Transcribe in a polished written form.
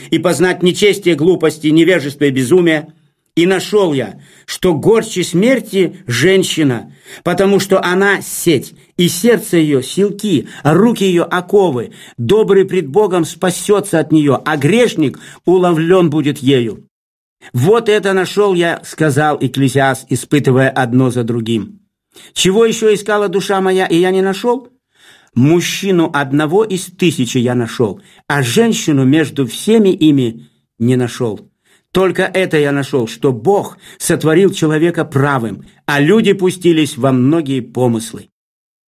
и познать нечестие, глупости, невежество и безумие. И нашел я, что горче смерти женщина, потому что она сеть, и сердце ее силки, а руки ее оковы. Добрый пред Богом спасется от нее, а грешник уловлен будет ею. Вот это нашел я, сказал Экклесиаст, испытывая одно за другим. Чего еще искала душа моя, и я не нашел? Мужчину одного из 1000 я нашел, а женщину между всеми ими не нашел. Только это я нашел, что Бог сотворил человека правым, а люди пустились во многие помыслы.